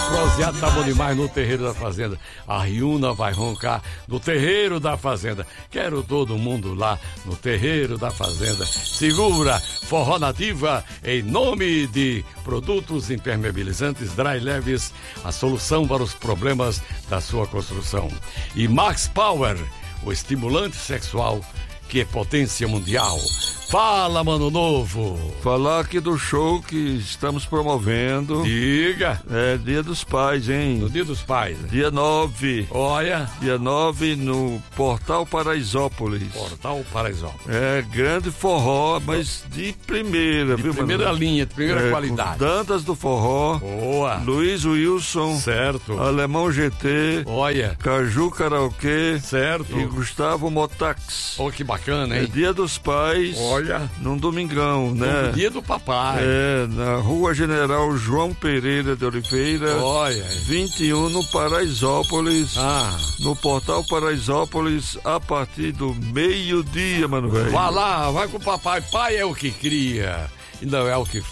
proseado tá bom demais no terreiro da fazenda. A Riuna vai roncar no terreiro da fazenda. Quero todo mundo lá no terreiro da fazenda. Segura, Forró Nativa, em nome de Produtos Impermeabilizantes Dry Leves, a solução para os problemas da sua construção. E Max Power, o estimulante sexual que é potência mundial. Fala, Mano Novo. Falar aqui do show que estamos promovendo. Diga. É Dia dos Pais, hein? No Dia dos Pais. Dia 9. Olha. Dia 9 no Portal Paraisópolis. Portal Paraisópolis. É grande forró, mas de primeira, de viu, primeira mano? linha, de primeira qualidade. Dantas do Forró. Boa. Luiz Wilson. Certo. Alemão GT. Olha. Caju Karaokê. Certo. E Gustavo Motax. Oh, que bacana, hein? É Dia dos Pais. Olha. Num domingão, né? No Dia do Papai. É, na Rua General João Pereira de Oliveira. Olha. 21 no Paraisópolis. No Portal Paraisópolis, a partir do meio-dia, mano, velho. Vá lá, vai com o papai. Pai é o que cria e não é o que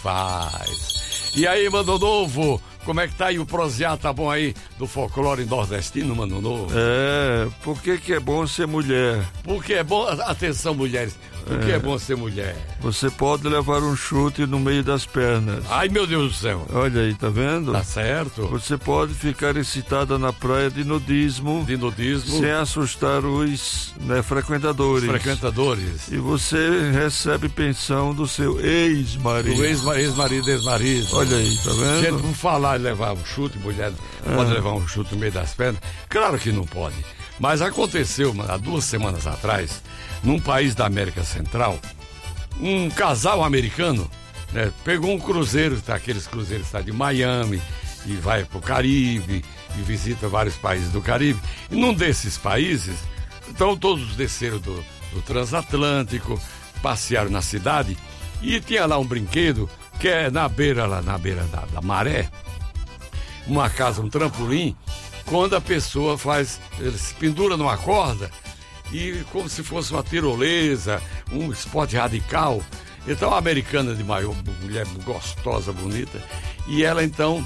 faz. E aí, Mano Novo, como é que tá aí o proseado? Tá bom aí do folclore nordestino, Mano Novo? É, por que é bom ser mulher? Porque é bom, atenção, mulheres, porque é bom ser mulher. Você pode levar um chute no meio das pernas. Ai, meu Deus do céu. Olha aí, tá vendo? Tá certo. Você pode ficar excitada na praia de nudismo. De nudismo. Sem assustar os frequentadores. Os frequentadores. E você recebe pensão do seu ex-marido. Do ex-marido, ex-marido. Olha aí, tá vendo? Gente, vamos falar de levar um chute, mulher não pode levar um chute no meio das pernas. Claro que não pode. Mas aconteceu, há 2 semanas atrás, num país da América Central, um casal americano, né, pegou um cruzeiro, aqueles cruzeiros que está de Miami, e vai para o Caribe, e visita vários países do Caribe. E num desses países, então todos desceram do transatlântico, passearam na cidade, e tinha lá um brinquedo, que é na beira da maré, uma casa, um trampolim, quando a pessoa ele se pendura numa corda e como se fosse uma tirolesa, um esporte radical. Então a americana de maior, mulher gostosa, bonita, e ela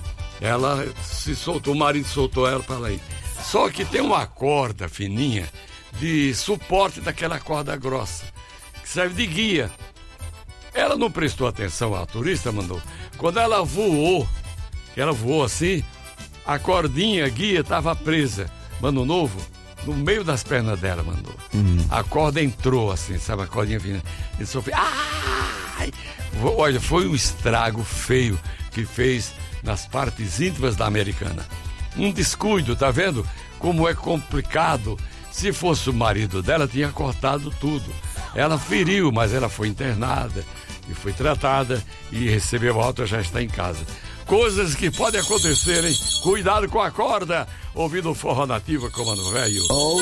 se soltou, o marido soltou ela para ir. Só que tem uma corda fininha de suporte daquela corda grossa, que serve de guia. Ela não prestou atenção à turista, mandou. Quando ela voou assim, a cordinha guia estava presa, Mano Novo, no meio das pernas dela, mandou. A corda entrou assim, sabe, a cordinha fina. E sofreu. Ai! Olha, foi um estrago feio que fez nas partes íntimas da americana. Um descuido, tá vendo? Como é complicado. Se fosse o marido dela, tinha cortado tudo. Ela feriu, mas ela foi internada e foi tratada e recebeu alta, já está em casa. Coisas que podem acontecer, hein? Cuidado com a corda, ouvindo o Forró Nativa com o Mano Velho.